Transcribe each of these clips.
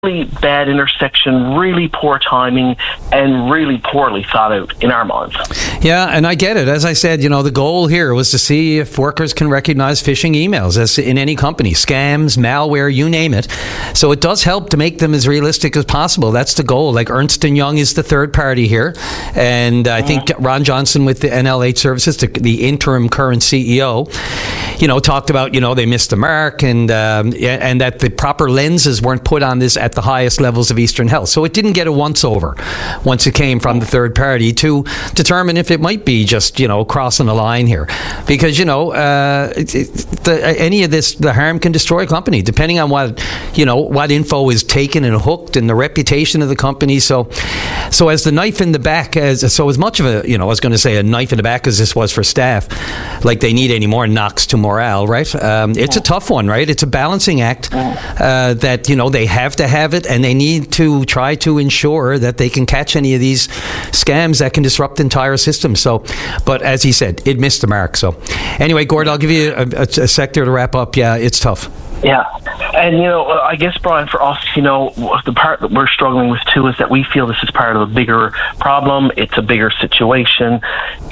really bad intersection, really poor timing, and really poorly thought out in our minds. Yeah, and I get it. As I said, the goal here was to see if workers can recognize phishing emails as in any company, scams, malware, you name it. So it does help to make them as realistic as possible. That's the goal. Like Ernst & Young is the third party here. And I think Ron Johnson with the NL8 Services, the interim current CEO, talked about, they missed the mark and that the proper lenses weren't put on this at the highest levels of Eastern Health. So it didn't get a once-over once it came from the third party to determine if it might be just, crossing a line here. Because, any of this, the harm can destroy a company, depending on what info is taken and hooked and the reputation of the company. So as the knife in the back, as much of a, I was going to say a knife in the back as this was for staff, like they need any more knocks to morale, right? It's a tough one, right? It's a balancing act that, they have to have it, and they need to try to ensure that they can catch any of these scams that can disrupt entire systems. So, but as he said, it missed the mark. So anyway, Gord, I'll give you a sector to wrap up. Yeah, it's tough. Yeah. And, I guess, Brian, for us, the part that we're struggling with, too, is that we feel this is part of a bigger problem. It's a bigger situation.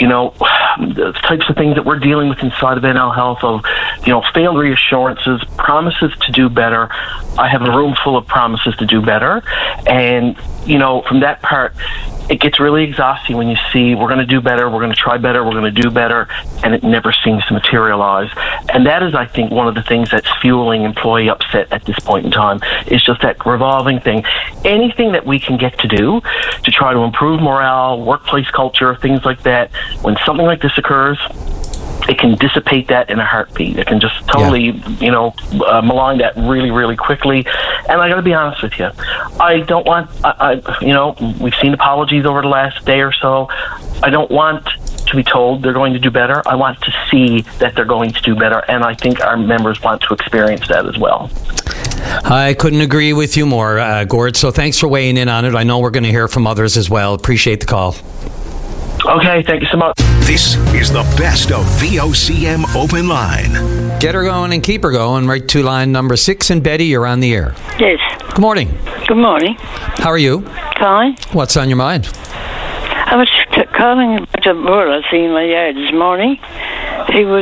The types of things that we're dealing with inside of NL Health of, failed reassurances, promises to do better. I have a room full of promises to do better. And, from that part, it gets really exhausting when you see we're going to do better, we're going to try better, we're going to do better, and it never seems to materialize. And that is, I think, one of the things that's fueling employee upset at this point in time, is just that revolving thing. Anything that we can get to do to try to improve morale, workplace culture, things like that, when something like this occurs, it can dissipate that in a heartbeat. It can just totally, malign that really, really quickly. And I got to be honest with you, I don't want, we've seen apologies over the last day or so. I don't want to be told they're going to do better. I want to see that they're going to do better, and I think our members want to experience that as well. I couldn't agree with you more, Gord. So thanks for weighing in on it. I know we're going to hear from others as well. Appreciate the call. Okay, thank you so much. This is the best of VOCM Open Line. Get her going and keep her going. Right to line number 6. And Betty, you're on the air. Yes. Good morning. Good morning. How are you? Fine. What's on your mind? I was calling about a bird I seen in my yard this morning. He was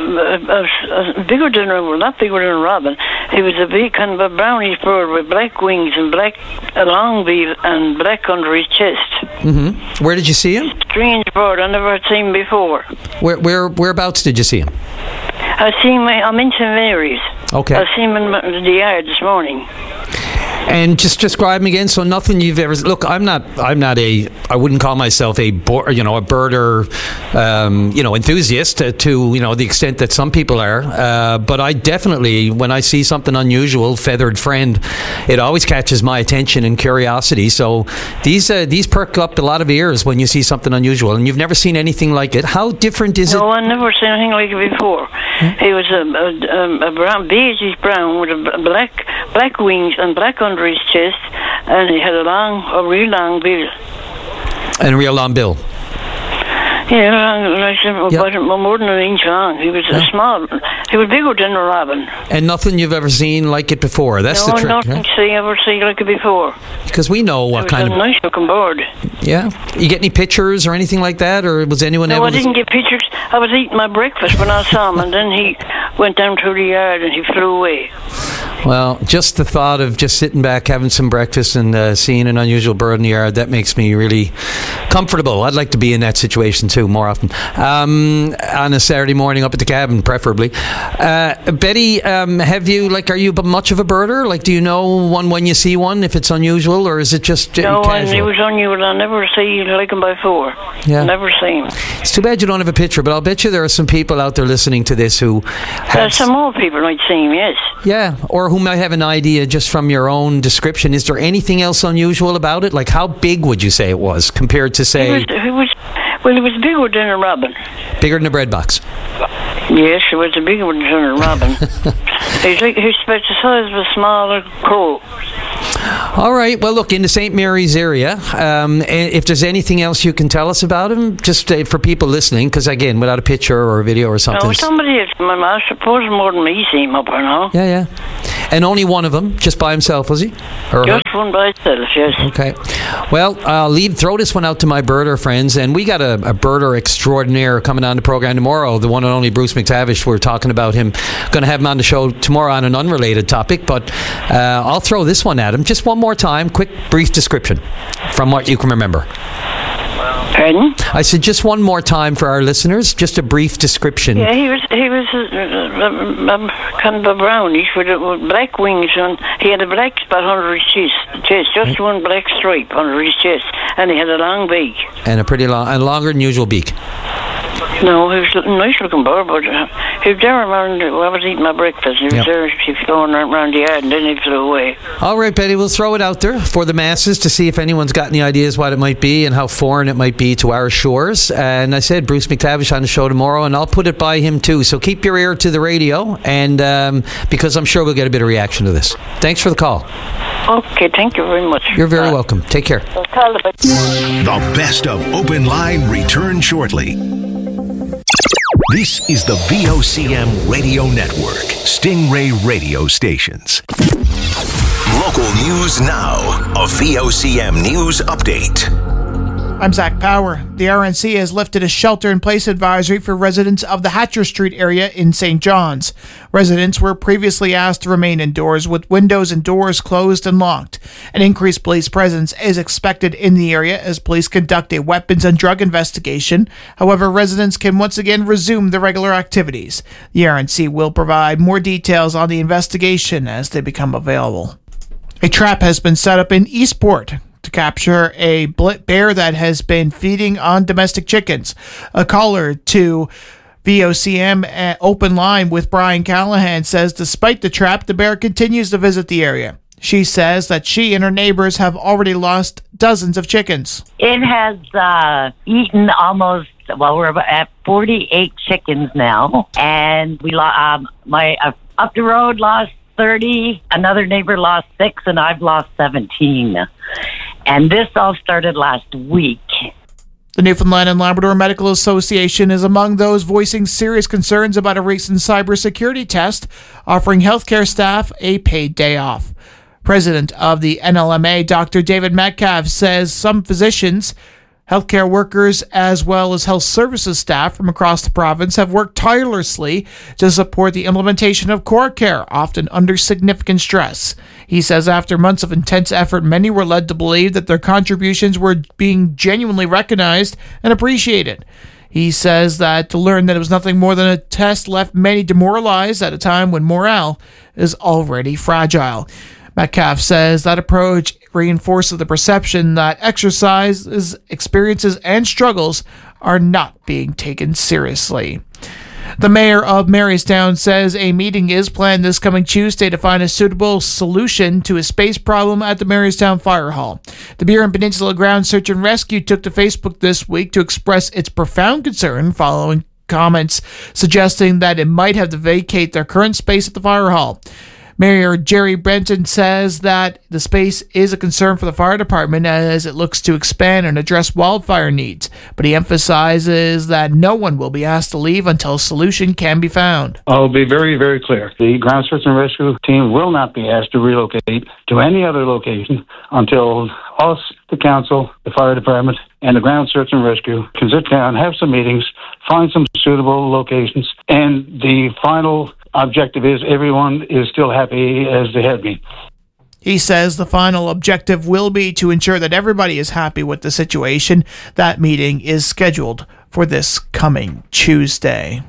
bigger than, well, not bigger than a robin. He was a big kind of a brownish bird with black wings and black long bill and black under his chest. Mm-hmm. Where did you see him? Strange bird I never had seen before. Whereabouts did you see him? I'm in St. Mary's. Okay. I seen him in the yard this morning. And just describe him again. So nothing you've ever look. I wouldn't call myself a birder, enthusiast to the extent that some people are. But I definitely, when I see something unusual, feathered friend, it always catches my attention and curiosity. So these perk up a lot of ears when you see something unusual, and you've never seen anything like it. How different is it? No, I've never seen anything like it before. He was a brown, beigeish brown with black wings and black under his chest, and he had a real long bill. And a real long bill. Yeah, more than an inch long. He was small. He was bigger than a robin. And nothing you've ever seen like it before. That's the trick. No, nothing ever seen like it before. Because we know what kind of nice looking bird. Yeah. You get any pictures or anything like that, or was anyone able? No, I didn't get pictures. I was eating my breakfast when I saw him, and then he went down through the yard and he flew away. Well, just the thought of just sitting back, having some breakfast, and seeing an unusual bird in the yard, that makes me really comfortable. I'd like to be in that situation too more often. On a Saturday morning up at the cabin, preferably. Betty, are you much of a birder? Like, do you know one when you see one, if it's unusual, or is it just casual? No, it was unusual. I never seen like him before. Yeah. Never seen him. It's too bad you don't have a picture, but I'll bet you there are some people out there listening to this who have... some more people might see him, yes. Yeah, or who might have an idea just from your own description. Is there anything else unusual about it? Like, how big would you say it was compared to, say... It was bigger than a robin. Bigger than a bread box? Yes, it was a bigger one than a robin. He's about the size of a smaller crow. All right. Well, look, in the St. Mary's area, if there's anything else you can tell us about him, just for people listening, because, again, without a picture or a video or something. No, somebody, I suppose more than me, see him up or now. Yeah. And only one of them, just by himself, was he? Or just one by itself, yes. Okay. Well, throw this one out to my birder friends, and we got a birder extraordinaire coming on the program tomorrow, the one and only Bruce McTavish. We're talking about him. Going to have him on the show tomorrow on an unrelated topic, but I'll throw this one at him just one more time. Quick, brief description from what you can remember. Pardon? I said just one more time for our listeners, just a brief description. Yeah, he was kind of a brownish with black wings, and he had a black spot under his chest, just one black stripe under his chest, and he had a long beak. And a pretty long, and longer than usual beak. No, he was a nice looking bird, but he was there around, I was eating my breakfast, he was there, he was going around the yard, and then he flew away. All right, Betty, we'll throw it out there for the masses to see if anyone's got any ideas what it might be and how foreign it might be to our shores. And I said Bruce McTavish on the show tomorrow, and I'll put it by him too. So keep your ear to the radio, and because I'm sure we'll get a bit of reaction to this. Thanks for the call. Okay, thank you very much. You're very welcome. Take care. The best of Open Line returns shortly. This is the VOCM Radio Network, Stingray Radio Stations. Local news now, a VOCM news update. I'm Zach Power. The RNC has lifted a shelter-in-place advisory for residents of the Hatcher Street area in St. John's. Residents were previously asked to remain indoors with windows and doors closed and locked. An increased police presence is expected in the area as police conduct a weapons and drug investigation. However, residents can once again resume their regular activities. The RNC will provide more details on the investigation as they become available. A trap has been set up in Eastport to capture a bear that has been feeding on domestic chickens. A caller to VOCM at Open Line with Brian Callahan says despite the trap, the bear continues to visit the area. She says that she and her neighbors have already lost dozens of chickens. It has eaten almost, we're at 48 chickens now, and we my up the road lost 30, another neighbor lost 6, and I've lost 17. And this all started last week. The Newfoundland and Labrador Medical Association is among those voicing serious concerns about a recent cybersecurity test offering healthcare staff a paid day off. President of the NLMA, Dr. David Metcalf, says some physicians, healthcare workers, as well as health services staff from across the province have worked tirelessly to support the implementation of core care, often under significant stress. He says after months of intense effort, many were led to believe that their contributions were being genuinely recognized and appreciated. He says that to learn that it was nothing more than a test left many demoralized at a time when morale is already fragile. Metcalf says that approach reinforces the perception that exercises, experiences, and struggles are not being taken seriously. The mayor of Marystown says a meeting is planned this coming Tuesday to find a suitable solution to a space problem at the Marystown Fire Hall. The Burin Peninsula Ground Search and Rescue took to Facebook this week to express its profound concern following comments suggesting that it might have to vacate their current space at the fire hall. Mayor Jerry Brenton says that the space is a concern for the fire department as it looks to expand and address wildfire needs, but he emphasizes that no one will be asked to leave until a solution can be found. I'll be very, very clear. The Ground Search and Rescue team will not be asked to relocate to any other location until us, the council, the fire department, and the Ground Search and Rescue can sit down, have some meetings, find some suitable locations, and the final objective is everyone is still happy as they have been. He says the final objective will be to ensure that everybody is happy with the situation. That meeting is scheduled for this coming Tuesday.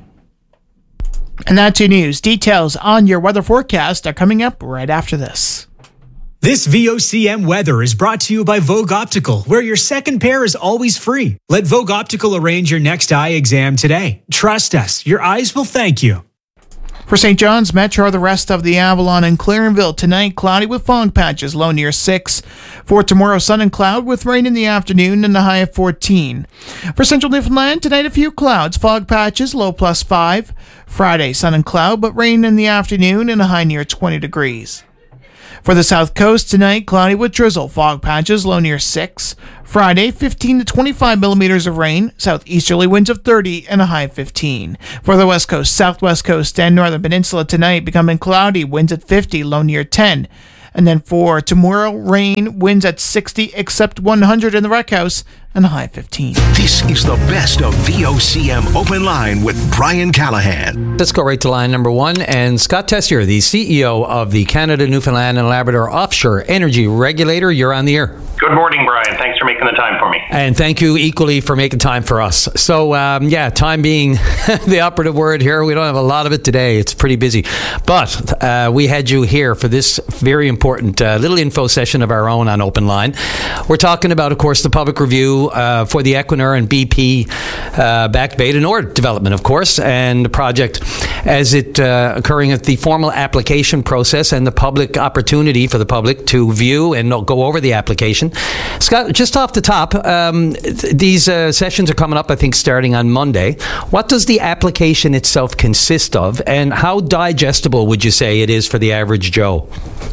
And that's your news. Details on your weather forecast are coming up right after this. This VOCM weather is brought to you by Vogue Optical, where your second pair is always free. Let Vogue Optical arrange your next eye exam today. Trust us, your eyes will thank you. For St. John's Metro, the rest of the Avalon and Clarenville, tonight cloudy with fog patches, low near 6. For tomorrow, sun and cloud with rain in the afternoon and a high of 14. For Central Newfoundland, tonight a few clouds, fog patches, low plus 5. Friday, sun and cloud, but rain in the afternoon and a high near 20 degrees. For the South Coast tonight, cloudy with drizzle, fog patches, low near 6. Friday, 15 to 25 millimeters of rain, southeasterly winds of 30 and a high of 15. For the West Coast, Southwest Coast, and Northern Peninsula tonight, becoming cloudy, winds at 50, low near 10. And then for tomorrow, rain, winds at 60, except 100 in the Wreck House, and a high of 15. This is the best of VOCM Open Line with Brian Callahan. Let's go right to line number one. And Scott Tessier, the CEO of the Canada, Newfoundland and Labrador Offshore Energy Regulator, you're on the air. Good morning, Brian. Thanks for making the time for me. And thank you equally for making time for us. So, time being the operative word here. We don't have a lot of it today. It's pretty busy. But we had you here for this very important little info session of our own on Open Line. We're talking about, of course, the public review for the Equinor and BP backed Bay du Nord development, of course, and the project as it occurring at the formal application process and the public opportunity for the public to view and go over the application. Scott, just off the top, these sessions are coming up, I think, starting on Monday. What does the application itself consist of, and how digestible would you say it is for the average Joe?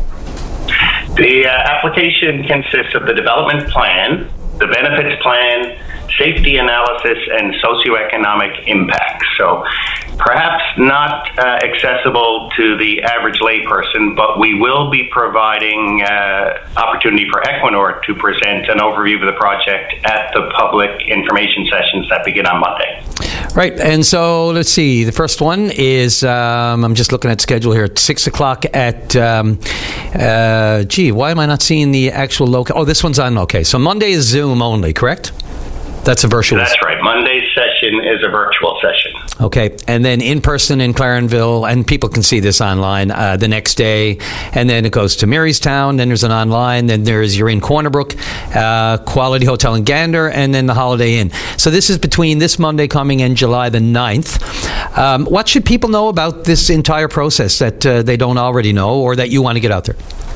The application consists of the development plan, the benefits plan, safety analysis, and socioeconomic impacts. So perhaps not accessible to the average layperson, but we will be providing opportunity for Equinor to present an overview of the project at the public information sessions that begin on Monday. Right, and so let's see. The first one is, I'm just looking at schedule here, at 6 o'clock at, why am I not seeing the actual local? Oh, this one's on, okay. So Monday is Zoom only, correct? That's a virtual. That's right. Monday's session is a virtual session. Okay, and then in person in Clarenville, and people can see this online the next day, and then it goes to Marystown, then there's an online, then you're in Corner Brook, Quality Hotel in Gander, and then the Holiday Inn. So this is between this Monday coming and July the 9th. What should people know about this entire process that they don't already know, or that you want to get out there?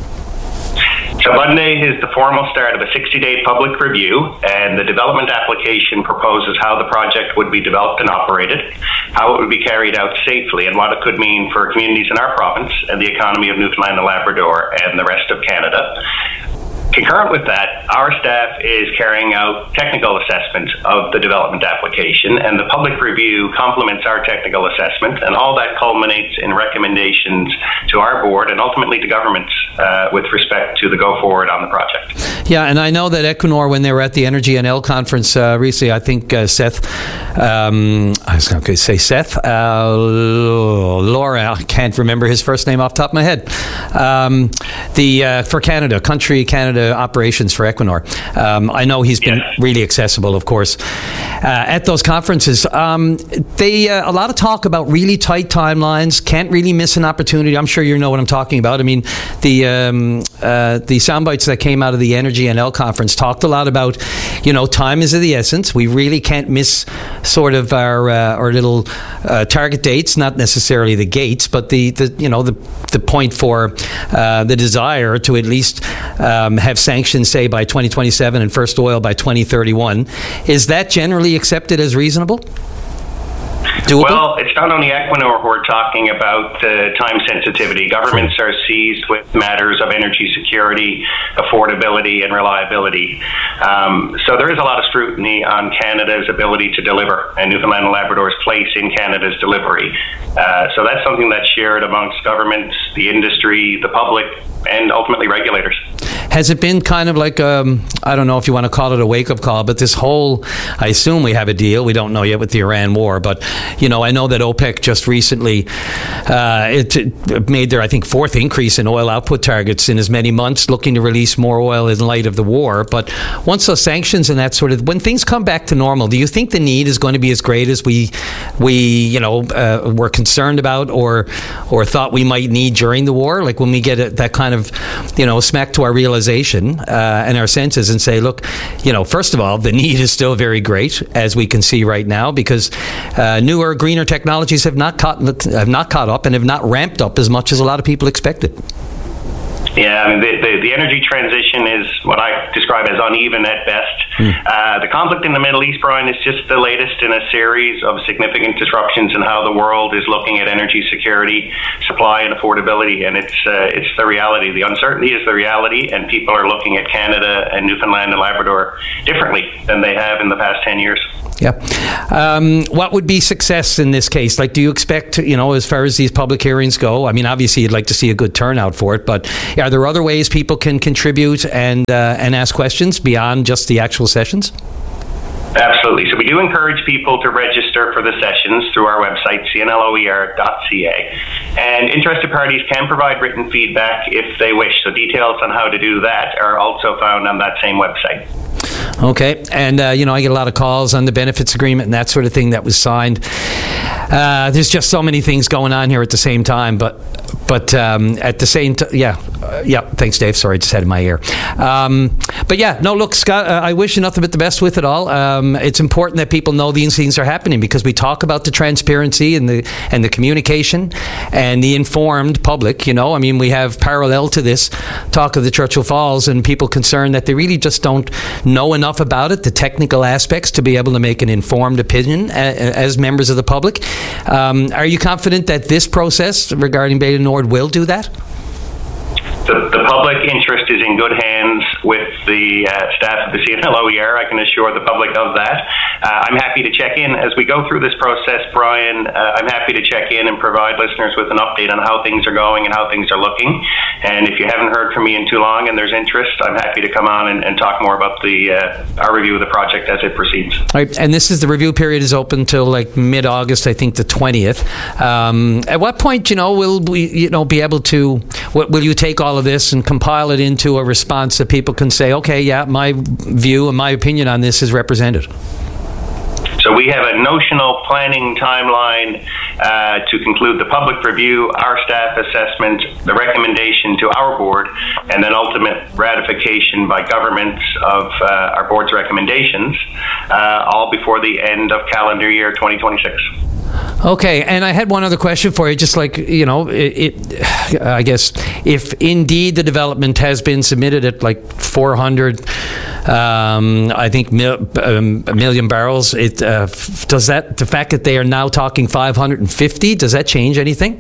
So Monday is the formal start of a 60-day public review, and the development application proposes how the project would be developed and operated, how it would be carried out safely, and what it could mean for communities in our province and the economy of Newfoundland and Labrador and the rest of Canada. Concurrent with that, our staff is carrying out technical assessment of the development application, and the public review complements our technical assessment, and all that culminates in recommendations to our board and ultimately to governments with respect to the go forward on the project. Yeah, and I know that Equinor, when they were at the Energy NL conference recently, I think Laura, I can't remember his first name off the top of my head, for Canada, Country Canada operations for Equinor. I know he's been really accessible, of course, at those conferences. They a lot of talk about really tight timelines, can't really miss an opportunity. I'm sure you know what I'm talking about. I mean, the sound bites that came out of the Energy NL conference talked a lot about, time is of the essence. We really can't miss sort of our little target dates, not necessarily the gates, but the point for the desire to at least have sanctions, say, by 2027 and first oil by 2031. Is that generally accepted as reasonable? Doable? Well, it's not only Equinor who are talking about time sensitivity. Governments are seized with matters of energy security, affordability, and reliability. So there is a lot of scrutiny on Canada's ability to deliver and Newfoundland and Labrador's place in Canada's delivery. So that's something that's shared amongst governments, the industry, the public, and ultimately regulators. Has it been kind of like, I don't know if you want to call it a wake-up call, but this whole, I assume we have a deal, we don't know yet with the Iran war, but, I know that OPEC just recently it made their, I think, fourth increase in oil output targets in as many months, looking to release more oil in light of the war. But once those sanctions and that sort of, when things come back to normal, do you think the need is going to be as great as we were concerned about or thought we might need during the war? Like when we get that kind of, smack to our realization and our senses and say, look, first of all, the need is still very great, as we can see right now, because newer, greener technologies have not caught up and have not ramped up as much as a lot of people expected. Yeah, I mean, the energy transition is what I describe as uneven at best. The conflict in the Middle East, Brian, is just the latest in a series of significant disruptions in how the world is looking at energy security, supply, and affordability. And it's the reality. The uncertainty is the reality, and people are looking at Canada and Newfoundland and Labrador differently than they have in the past 10 years. Yeah. What would be success in this case? Like, do you expect, as far as these public hearings go? I mean, obviously, you'd like to see a good turnout for it, but are there other ways people can contribute and ask questions beyond just the actual sessions? Absolutely. So we do encourage people to register for the sessions through our website, cnloer.ca. And interested parties can provide written feedback if they wish. So details on how to do that are also found on that same website. Okay. And, I get a lot of calls on the benefits agreement and that sort of thing that was signed. There's just so many things going on here at the same time. But at the same time, yeah. Thanks, Dave. Sorry, I just had in my ear. But yeah, no, look, Scott, I wish you nothing but the best with it all. It's important that people know these things are happening because we talk about the transparency and the communication and the informed public. I mean, we have parallel to this talk of the Churchill Falls and people concerned that they really just don't know enough about it, the technical aspects, to be able to make an informed opinion as members of the public. Are you confident that this process regarding Bay du Nord will do that? The public interest is in good hands with the staff of the CNLOER. I can assure the public of that. I'm happy to check in as we go through this process, Brian. I'm happy to check in and provide listeners with an update on how things are going and how things are looking. And if you haven't heard from me in too long and there's interest, I'm happy to come on and talk more about our review of the project as it proceeds. All right, and this is the review period is open till like mid-August, I think the 20th. At what point, will we, be able to? Will you take all of this and compile it into a response that people can say, okay, yeah, my view and my opinion on this is represented? So we have a notional planning timeline to conclude the public review, our staff assessment, the recommendation to our board, and then ultimate ratification by government of our board's recommendations, all before the end of calendar year 2026. Okay, and I had one other question for you, just like, I guess, if indeed the development has been submitted at like 400, I think, a million barrels, does that, the fact that they are now talking 550, does that change anything?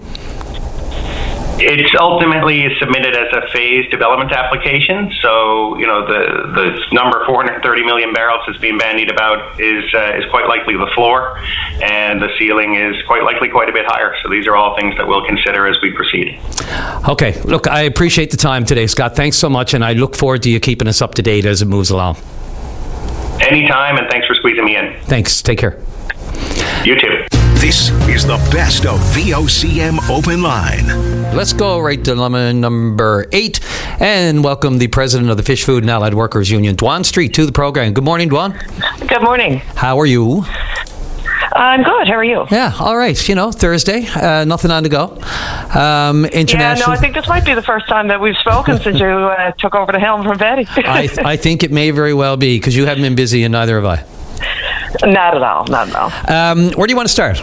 It's ultimately submitted as a phased development application. So, the number 430 million barrels that's being bandied about is quite likely the floor, and the ceiling is quite likely quite a bit higher. So these are all things that we'll consider as we proceed. Okay. Look, I appreciate the time today, Scott. Thanks so much, and I look forward to you keeping us up to date as it moves along. Anytime, and thanks for squeezing me in. Thanks. Take care. You too. This is the best of VOCM Open Line. Let's go right to number 8 and welcome the president of the Fish Food and Allied Workers Union, Dwan Street, to the program. Good morning, Dwan. Good morning. How are you? I'm good. How are you? Yeah, all right. Thursday, nothing on the go. International. Yeah, no, I think this might be the first time that we've spoken since you took over the helm from Betty. I think it may very well be, because you haven't been busy and neither have I. Not at all. Where do you want to start?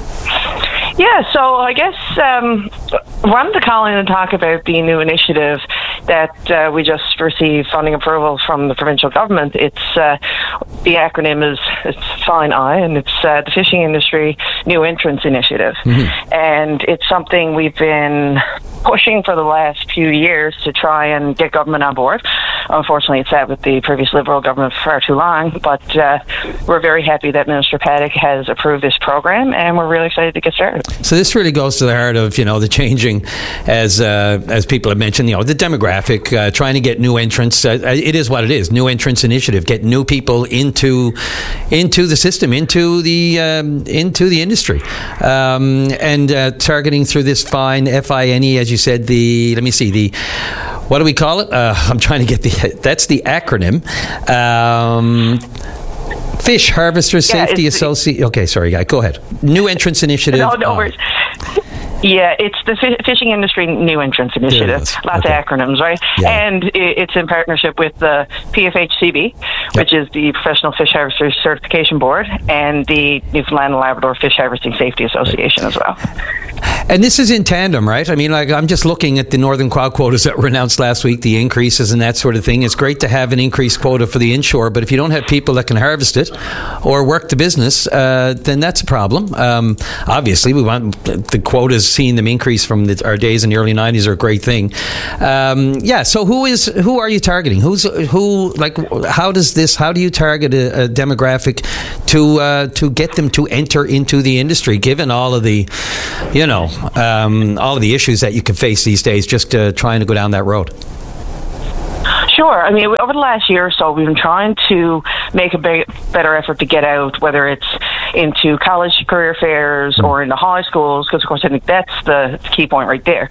Yeah, so I guess wanted to call in and talk about the new initiative that we just received funding approval from the provincial government. It's the acronym is FINE-I, and it's the Fishing Industry New Entrants Initiative. Mm-hmm. And it's something we've been pushing for the last few years to try and get government on board. Unfortunately, it sat with the previous Liberal government for far too long, but we're very happy that Minister Paddock has approved this program, and we're really excited to get started. So this really goes to the heart of, the changing, as people have mentioned, the demographic, trying to get new entrants. It is what it is, new entrants initiative, get new people into the system, into the industry, and targeting through this FINE, F-I-N-E, as you said, what do we call it? I'm trying to get that's the acronym. Fish Harvesters Safety Association. Okay, sorry, guy. Go ahead. New Entrants Initiative. No worries. Yeah, it's the Fishing Industry New Entrants Initiative. Lots of acronyms, right? Yeah. And it's in partnership with the PFHCB, which is the Professional Fish Harvesters Certification Board, and the Newfoundland and Labrador Fish Harvesting Safety Association as well. And this is in tandem, right? I mean, like, I'm just looking at the northern cod quotas that were announced last week, the increases and that sort of thing. It's great to have an increased quota for the inshore, but if you don't have people that can harvest it or work the business, then that's a problem. Obviously, we want the quotas, seeing them increase from our days in the early 90s are a great thing. So who are you targeting? How do you target a demographic to get them to enter into the industry, given all of the, all of the issues that you can face these days just trying to go down that road? Sure. I mean, over the last year or so, we've been trying to make a better effort to get out, whether it's into college career fairs or into high schools, because, of course, I think that's the key point right there.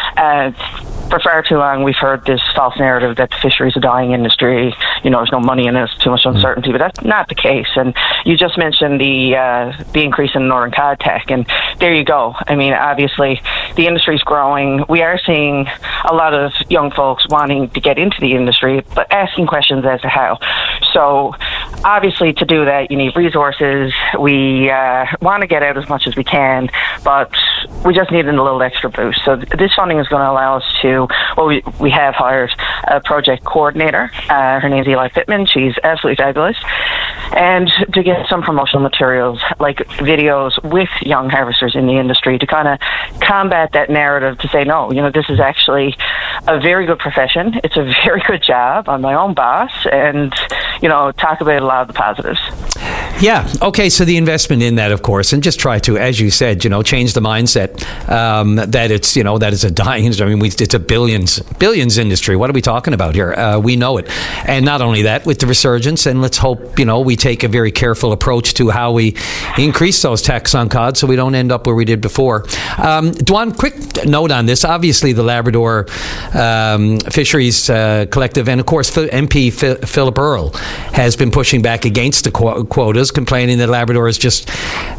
For far too long, we've heard this false narrative that the fishery is a dying industry. There's no money in it, too much uncertainty, but that's not the case. And you just mentioned the increase in northern cod tech, and there you go. I mean, obviously, the industry's growing. We are seeing a lot of young folks wanting to get into the industry, but asking questions as to how. So, obviously, to do that, you need resources. We want to get out as much as we can, but we just need a little extra boost. So this funding is going to allow us to, we have hired a project coordinator. Her name's Eli Pittman. She's absolutely fabulous. And to get some promotional materials, like videos with young harvesters in the industry, to kind of combat that narrative, to say, no, this is actually a very good profession. It's a very good job. I'm my own boss, and, talk about a lot of the positives. Yeah. Okay. So the investment in that, of course, and just try to, as you said, change the mindset that it's, that it's a dying industry. I mean, it's a billions industry. What are we talking about here? We know it. And not only that, with the resurgence, and let's hope, we take a very careful approach to how we increase those tax on cod so we don't end up where we did before. Dwan, quick note on this. Obviously, the Labrador Fisheries Collective, and of course, MP Philip Earle has been pushing back against the quotas, complaining that Labrador has just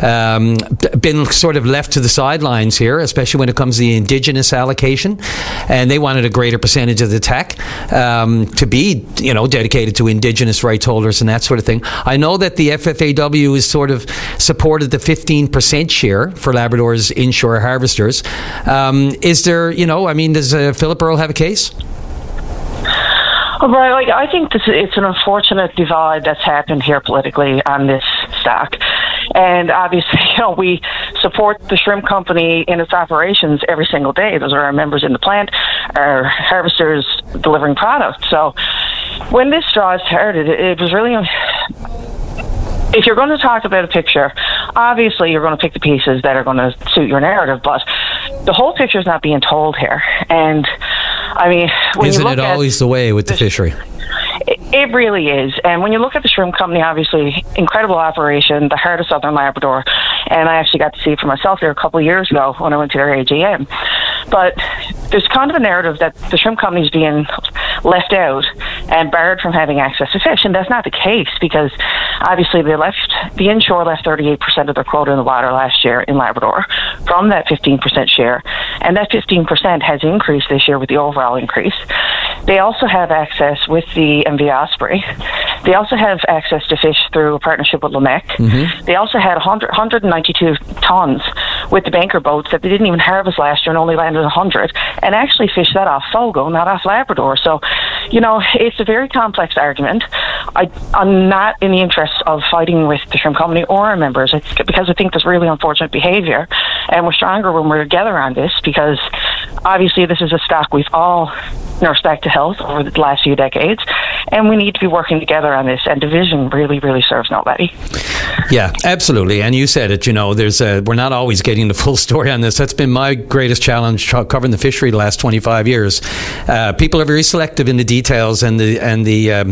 been sort of left to the sidelines here, especially when it comes to the Indigenous allocation, and they wanted a greater percentage of the TAC to be, dedicated to Indigenous rights holders and that sort of thing. I know that the FFAW has sort of supported the 15% share for Labrador's inshore harvesters. Is there, does Philip Earle have a case? Right, I think it's an unfortunate divide that's happened here politically on this stock. And obviously, we support the shrimp company in its operations every single day. Those are our members in the plant, our harvesters delivering product. So when this straw started, it was really... If you're going to talk about a picture, obviously you're going to pick the pieces that are going to suit your narrative, but the whole picture is not being told here. And I mean, when isn't you look it always the way with the fishery? It really is. And when you look at the shrimp company, obviously, incredible operation, the heart of Southern Labrador. And I actually got to see it for myself there a couple of years ago when I went to their AGM. But there's kind of a narrative that the shrimp company is being left out and barred from having access to fish. And that's not the case, because obviously the inshore left 38% of their quota in the water last year in Labrador from that 15% share. And that 15% has increased this year with the overall increase. They also have access with the MV Osprey. They also have access to fish through a partnership with Lamech. Mm-hmm. They also had 192 tons with the banker boats that they didn't even harvest last year and only landed 100, and actually fished that off Fogo, not off Labrador. So, it's a very complex argument. I'm not in the interest of fighting with the shrimp company or our members. It's because I think there's really unfortunate behavior, and we're stronger when we're together on this, because obviously this is a stock we've all nursed back to health over the last few decades, and we need to be working together on this, and division really, really serves nobody. Yeah, absolutely. And you said it, we're not always getting the full story on this. That's been my greatest challenge covering the fishery the last 25 years. People are very selective in the details and the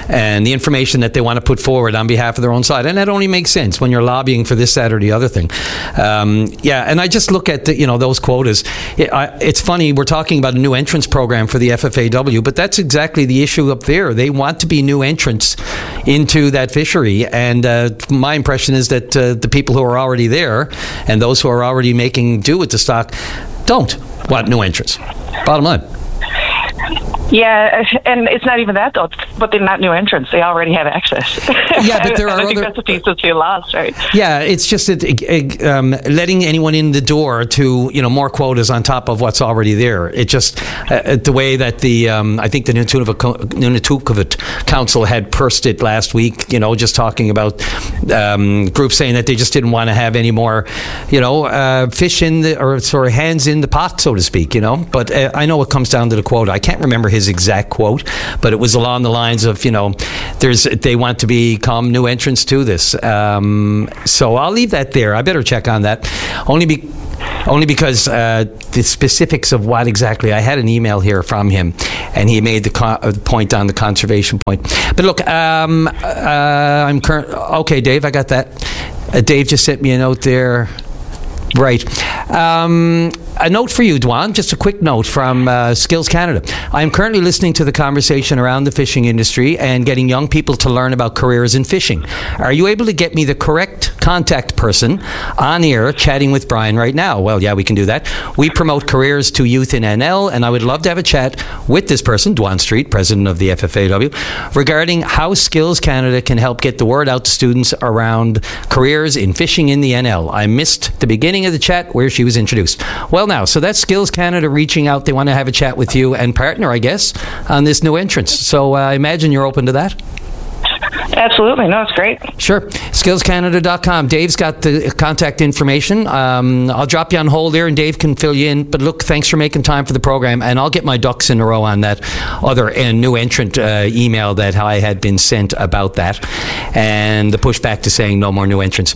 and the information that they want to put forward on behalf of their own side. And that only makes sense when you're lobbying for this, that, or the other thing. And I just look at those quotas. It's funny, we're talking about a new entrance program for the FFAW, but that's exactly the issue up there. They want to be new entrants into that fishery, and my impression is that the people who are already there and those who are already making do with the stock don't want new entrants. Bottom line. Yeah, and it's not even that, though. But they're not new entrants. They already have access. Yeah, but there are I think that's a piece that's too lost, right? Yeah, it's just letting anyone in the door to, more quotas on top of what's already there. It just, the way that I think the Nunavut Council had pursed it last week, just talking about groups saying that they just didn't want to have any more, fish or hands in the pot, so to speak, But I know it comes down to the quota. I can't remember his exact quote, but it was along the lines of, they want to become new entrants to this. So I'll leave that there. I better check on that. Only because the specifics of what exactly, I had an email here from him, and he made the point on the conservation point. But look, okay, Dave, I got that. Dave just sent me a note there. Right. A note for you, Dwan, just a quick note from Skills Canada. I am currently listening to the conversation around the fishing industry and getting young people to learn about careers in fishing. Are you able to get me the correct contact person on air chatting with Brian right now? Well, yeah, we can do that. We promote careers to youth in NL, and I would love to have a chat with this person, Dwan Street, president of the FFAW, regarding how Skills Canada can help get the word out to students around careers in fishing in the NL. I missed the beginning of the chat where she was introduced. Well, now, so that's Skills Canada reaching out. They want to have a chat with you and partner, I guess, on this new entrance. So I imagine you're open to that? Absolutely. No, it's great. Sure. SkillsCanada.com. Dave's got the contact information. I'll drop you on hold there, and Dave can fill you in. But look, thanks for making time for the program, and I'll get my ducks in a row on that other new entrant email that I had been sent about that, and the pushback to saying no more new entrants.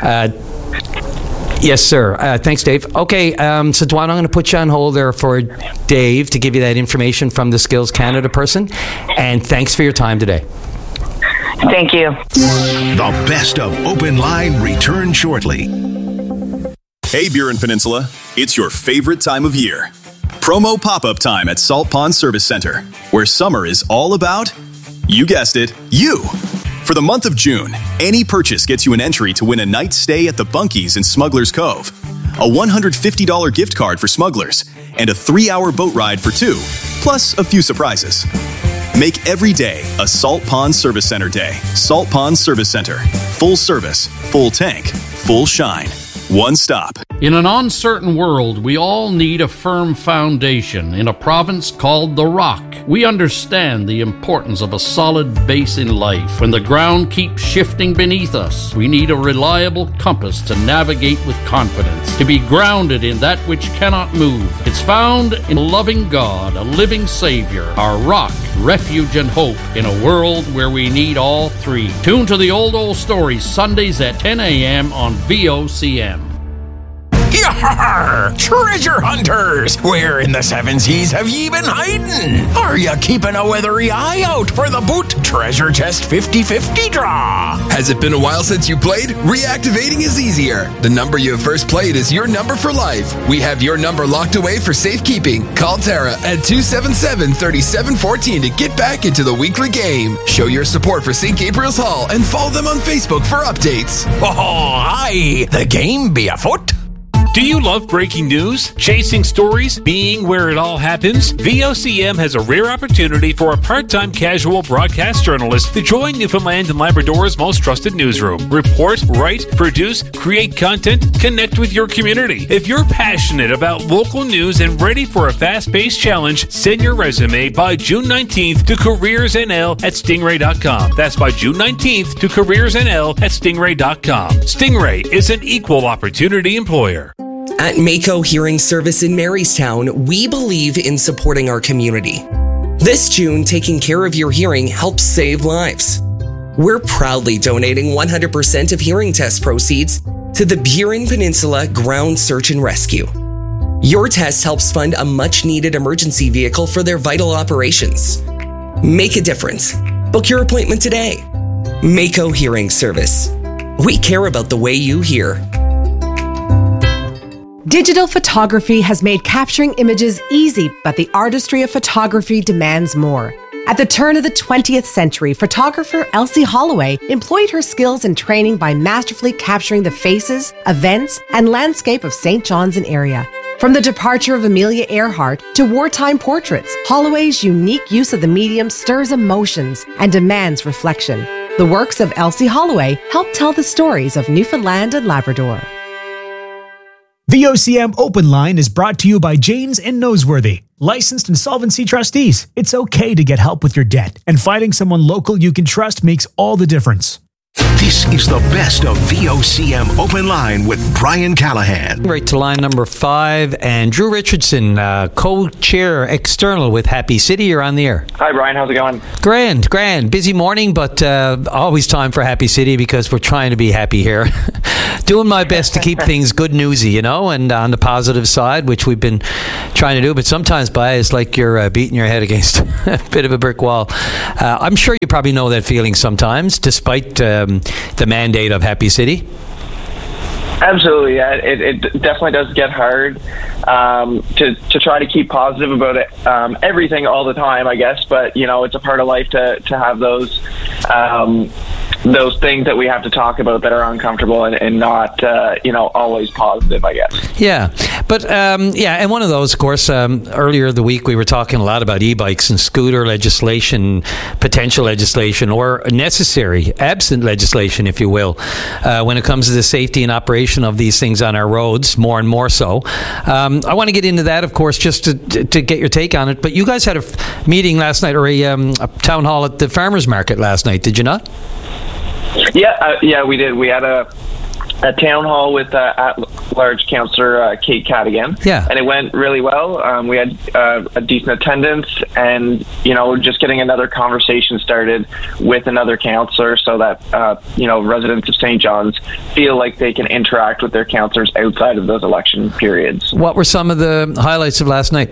Yes, sir. Thanks, Dave. Okay, so Dwan, I'm going to put you on hold there for Dave to give you that information from the Skills Canada person, and thanks for your time today. Thank you. The best of Open Line return shortly. Hey, Burin Peninsula. It's your favorite time of year. Promo pop-up time at Salt Pond Service Center, where summer is all about, you guessed it, you. For the month of June, any purchase gets you an entry to win a night's stay at the Bunkies in Smuggler's Cove, a $150 gift card for Smugglers, and a 3-hour boat ride for 2, plus a few surprises. Make every day a Salt Pond Service Center day. Salt Pond Service Center. Full service, full tank, full shine. One stop. In an uncertain world, we all need a firm foundation in a province called the Rock. We understand the importance of a solid base in life. When the ground keeps shifting beneath us, we need a reliable compass to navigate with confidence, to be grounded in that which cannot move. It's found in a loving God, a living Savior, our rock, refuge, and hope in a world where we need all three. Tune to the Old Stories Sundays at 10 a.m. on VOCM. Yar! Treasure hunters! Where in the seven seas have ye been hiding? Are ya keeping a weathery eye out for the Boot Treasure Chest 50/50 draw? Has it been a while since you played? Reactivating is easier. The number you have first played is your number for life. We have your number locked away for safekeeping. Call Tara at 277-3714 to get back into the weekly game. Show your support for St. Gabriel's Hall and follow them on Facebook for updates. Oh, aye! The game be afoot. Do you love breaking news? Chasing stories? Being where it all happens? VOCM has a rare opportunity for a part-time casual broadcast journalist to join Newfoundland and Labrador's most trusted newsroom. Report, write, produce, create content, connect with your community. If you're passionate about local news and ready for a fast-paced challenge, send your resume by June 19th to careersnl@stingray.com. That's by June 19th to careersnl@stingray.com. Stingray is an equal opportunity employer. At Mako Hearing Service in Marystown, we believe in supporting our community. This June, taking care of your hearing helps save lives. We're proudly donating 100% of hearing test proceeds to the Burin Peninsula Ground Search and Rescue. Your test helps fund a much-needed emergency vehicle for their vital operations. Make a difference. Book your appointment today. Mako Hearing Service. We care about the way you hear. Digital photography has made capturing images easy, but the artistry of photography demands more. At the turn of the 20th century, photographer Elsie Holloway employed her skills and training by masterfully capturing the faces, events, and landscape of St. John's and area. From the departure of Amelia Earhart to wartime portraits, Holloway's unique use of the medium stirs emotions and demands reflection. The works of Elsie Holloway help tell the stories of Newfoundland and Labrador. VOCM Open Line is brought to you by Janes and Noseworthy, licensed insolvency trustees. It's okay to get help with your debt, and finding someone local you can trust makes all the difference. This is the best of VOCM Open Line with Brian Callahan. Right to line number 5, and Drew Richardson, co-chair external with Happy City. You're on the air. Hi, Brian. How's it going? Grand. Busy morning, but always time for Happy City because we're trying to be happy here. Doing my best to keep things good newsy, and on the positive side, which we've been trying to do. But sometimes, it's like you're beating your head against a bit of a brick wall. I'm sure you probably know that feeling sometimes, despite the mandate of Happy City. Absolutely, yeah. It definitely does get hard to try to keep positive about it, everything all the time, I guess. But it's a part of life to have those things that we have to talk about that are uncomfortable and not always positive, I guess. Yeah, but and one of those, of course, earlier the week we were talking a lot about e-bikes and scooter legislation, potential legislation, or necessary, absent legislation, if you will, when it comes to the safety and operation of these things on our roads, more and more so. I want to get into that, of course, just to get your take on it. But you guys had a meeting last night, or a town hall at the farmers market last night, did you not? Yeah, we did. We had a town hall with at-large Councillor Kate Cadigan, and it went really well. We had a decent attendance, and just getting another conversation started with another councillor, so that residents of St. John's feel like they can interact with their councillors outside of those election periods. What were some of the highlights of last night?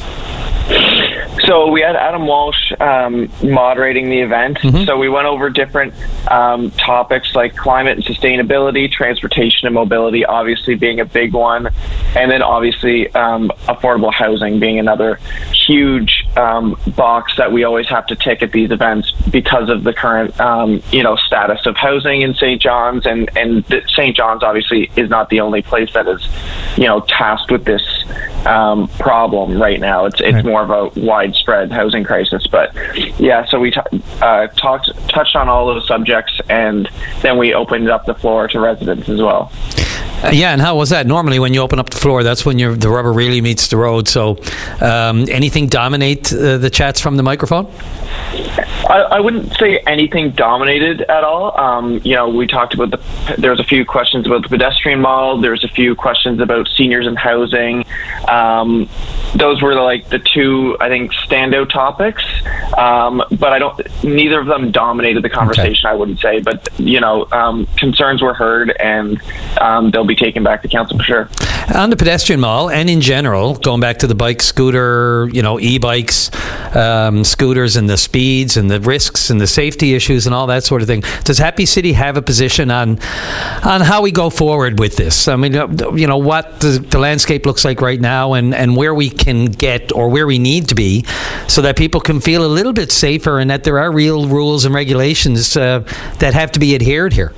So we had Adam Walsh moderating the event. Mm-hmm. So we went over different topics like climate and sustainability, transportation and mobility, obviously being a big one, and then obviously affordable housing being another huge box that we always have to tick at these events because of the current status of housing in St. John's, and St. John's obviously is not the only place that is tasked with this problem right now. It's more of a widespread housing crisis, but so we touched on all those subjects, and then we opened up the floor to residents as well. And how was that? Normally when you open up the floor, that's when the rubber really meets the road. So anything dominate the chats from the microphone? I wouldn't say anything dominated at all. We talked about there was a few questions about the pedestrian model. There was a few questions about seniors and housing. Those were the two, I think, standout topics. But neither of them dominated the conversation, okay. I wouldn't say. But, concerns were heard, and they'll be taken back to council for sure. On the pedestrian model, and in general, going back to the bike, scooter, e-bikes, scooters, and the speeds and the risks and the safety issues and all that sort of thing, does Happy City have a position on how we go forward with this? I mean, what the landscape looks like right now, and where we can get, or where we need to be, so that people can feel a little bit safer, and that there are real rules and regulations that have to be adhered here.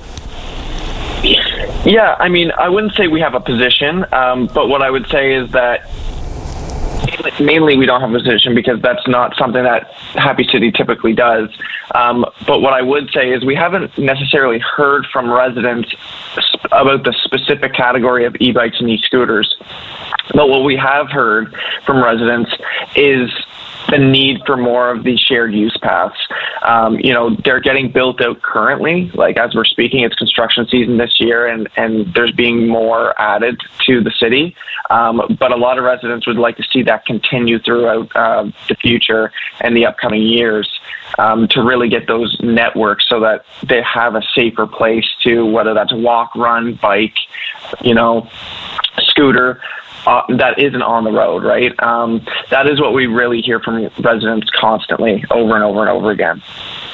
Yeah, I mean, I wouldn't say we have a position, but what I would say is that mainly we don't have a position because that's not something that Happy City typically does. But what I would say is we haven't necessarily heard from residents about the specific category of e-bikes and e-scooters. But what we have heard from residents is the need for more of these shared use paths. They're getting built out currently. Like as we're speaking, it's construction season this year, and there's being more added to the city. But a lot of residents would like to see that continue throughout the future and the upcoming years to really get those networks so that they have a safer place to, whether that's walk, run, bike, scooter, that isn't on the road, right? That is what we really hear from residents constantly, over and over and over again.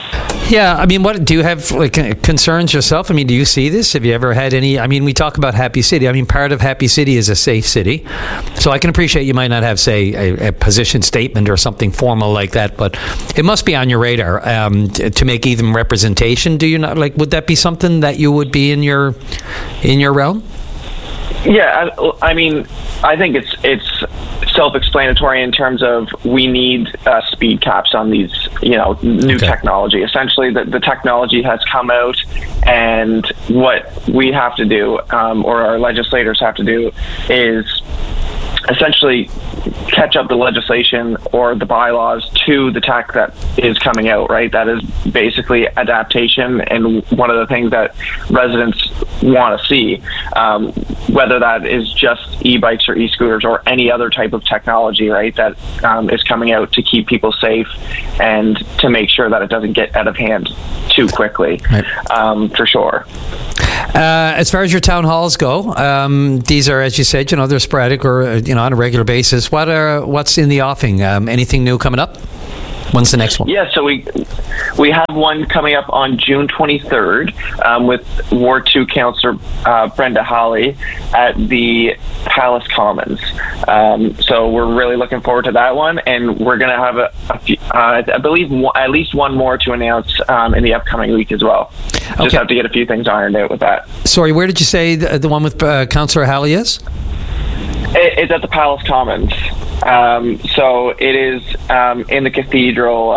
Yeah, I mean, what do you have concerns yourself? I mean, do you see this? Have you ever had any? I mean, we talk about Happy City. I mean, part of Happy City is a safe city, so I can appreciate you might not have, say, a position statement or something formal like that, but it must be on your radar to make even representation. Do you not would that be something that you would be in your realm? Yeah, I mean, I think it's self-explanatory in terms of we need speed caps on these, new technology. Essentially, the technology has come out, and what we have to do, or our legislators have to do, is essentially catch up the legislation or the bylaws to the tech that is coming out, right? That is basically adaptation, and one of the things that residents want to see, whether that is just e-bikes or e-scooters or any other type of technology, right, that is coming out to keep people safe and to make sure that it doesn't get out of hand too quickly, for sure. As far as your town halls go, these are, as you said, they're sporadic or on a regular basis. What's in the offing? Anything new coming up? When's the next one? Yeah, so we have one coming up on June 23rd with Ward 2 Councillor Brenda Hawley at the Palace Commons. So we're really looking forward to that one, and we're going to have a few, I believe at least one more to announce in the upcoming week as well. Just have to get a few things ironed out with that. Sorry, where did you say the one with Councillor Hawley is? It's at the Palace Commons. So it is in the cathedral,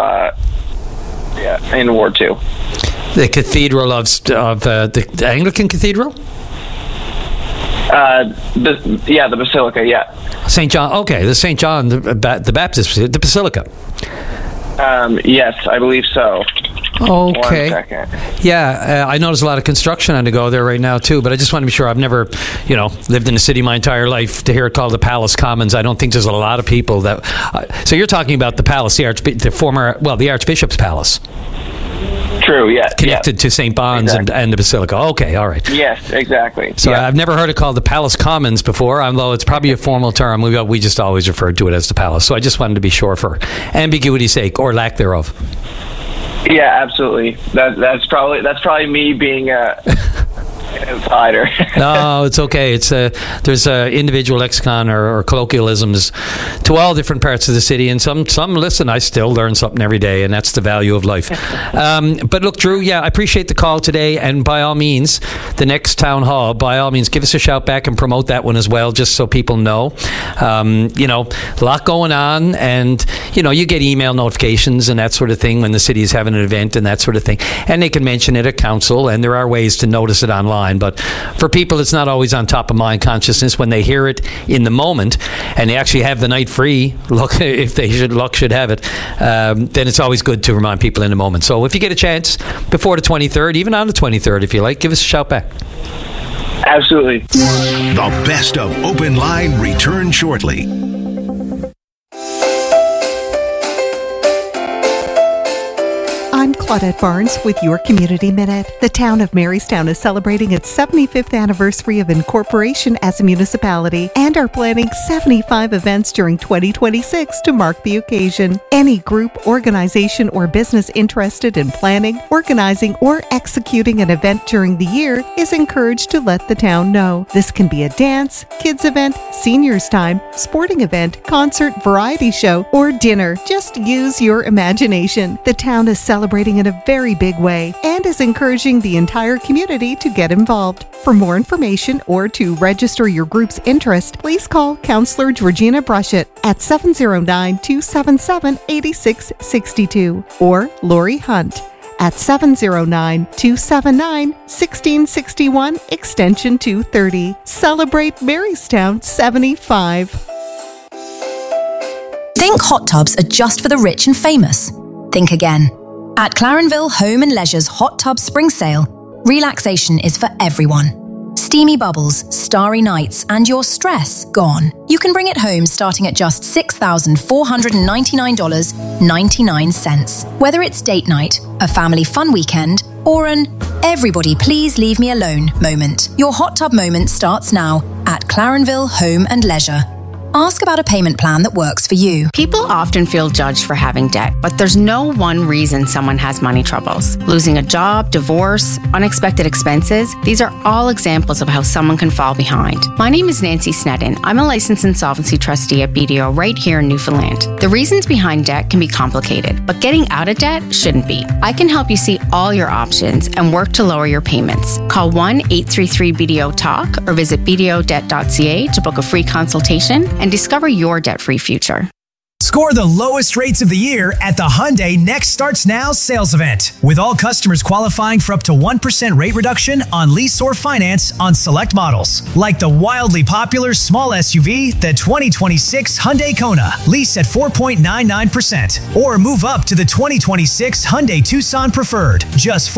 in Ward 2. The cathedral of the Anglican Cathedral? The Basilica, yeah. St. John, okay, the St. John, the Baptist, the Basilica. Yes, I believe so. Okay. 1 second. Yeah, I notice a lot of construction on the go there right now too, but I just want to be sure. I've never, lived in a city my entire life to hear it called the Palace Commons. I don't think there's a lot of people that. So you're talking about the palace, the Archbishop's Palace. True, yeah. Connected to St. Bon's and the Basilica. Okay, all right. Yes, exactly. So I've never heard it called the Palace Commons before, although it's probably a formal term. We just always referred to it as the Palace. So I just wanted to be sure for ambiguity's sake, or lack thereof. Yeah, absolutely. That's probably me being an insider. No, it's okay. It's there's individual lexicon or colloquialisms to all different parts of the city, and some listen. I still learn something every day, and that's the value of life. But look, Drew, I appreciate the call today, and by all means, the next town hall, by all means, give us a shout back and promote that one as well, just so people know. A lot going on, and you get email notifications and that sort of thing when the city is having an event and that sort of thing, and they can mention it at council, and there are ways to notice it online. But for people, it's not always on top of mind consciousness when they hear it in the moment, and they actually have the night free. Look, if they should have it, then it's always good to remind people in the moment. So if you get a chance before the 23rd, even on the 23rd, if you like, give us a shout back. Absolutely. The best of Open Line return shortly. I'm Claudette Barnes with your Community Minute. The town of Marystown is celebrating its 75th anniversary of incorporation as a municipality and are planning 75 events during 2026 to mark the occasion. Any group, organization, or business interested in planning, organizing, or executing an event during the year is encouraged to let the town know. This can be a dance, kids event, seniors time, sporting event, concert, variety show, or dinner. Just use your imagination. The town is celebrating in a very big way and is encouraging the entire community to get involved. For more information or to register your group's interest, please call Councillor Georgina Brushett at 709-277-8662 or Lori Hunt at 709-279-1661 extension 230. Celebrate Marystown 75. Think hot tubs are just for the rich and famous? Think again. At Clarenville Home and Leisure's Hot Tub Spring Sale, relaxation is for everyone. Steamy bubbles, starry nights, and your stress gone. You can bring it home starting at just $6,499.99. Whether it's date night, a family fun weekend, or an everybody please leave me alone moment, your hot tub moment starts now at Clarenville Home and Leisure. Ask about a payment plan that works for you. People often feel judged for having debt, but there's no one reason someone has money troubles. Losing a job, divorce, unexpected expenses, these are all examples of how someone can fall behind. My name is Nancy Snedden. I'm a licensed insolvency trustee at BDO right here in Newfoundland. The reasons behind debt can be complicated, but getting out of debt shouldn't be. I can help you see all your options and work to lower your payments. Call 1-833-BDO-TALK or visit bdodebt.ca to book a free consultation and discover your debt-free future. Score the lowest rates of the year at the Hyundai Next Starts Now sales event, with all customers qualifying for up to 1% rate reduction on lease or finance on select models, like the wildly popular small SUV, the 2026 Hyundai Kona, lease at 4.99%, or move up to the 2026 Hyundai Tucson Preferred, just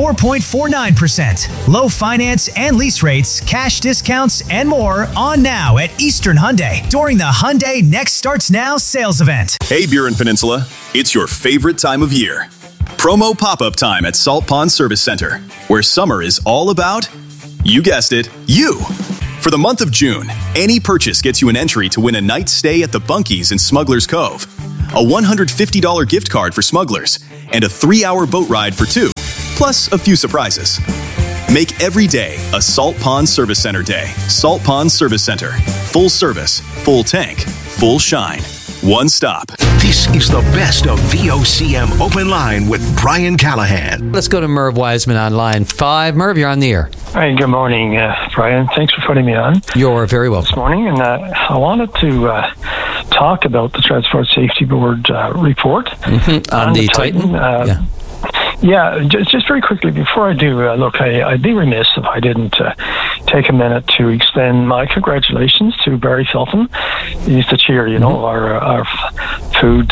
4.49%. Low finance and lease rates, cash discounts, and more on now at Eastern Hyundai during the Hyundai Next Starts Now sales event. Hey, Burin Peninsula, it's your favorite time of year. Promo pop-up time at Salt Pond Service Center, where summer is all about, you guessed it, you. For the month of June, any purchase gets you an entry to win a night stay at the Bunkies in Smuggler's Cove, a $150 gift card for Smugglers, and a 3-hour boat ride for 2, plus a few surprises. Make every day a Salt Pond Service Center day. Salt Pond Service Center. Full service, full tank, full shine. One stop. This is the best of VOCM Open Line with Brian Callahan. Let's go to Merv Wiseman on line 5. Merv, you're on the air. Hi, good morning, Brian. Thanks for putting me on. You're very welcome. This morning, and I wanted to talk about the Transport Safety Board report on the Titan. Yeah, just very quickly before I do, look, I'd be remiss if I didn't take a minute to extend my congratulations to Barry Felton. He's the chair, our food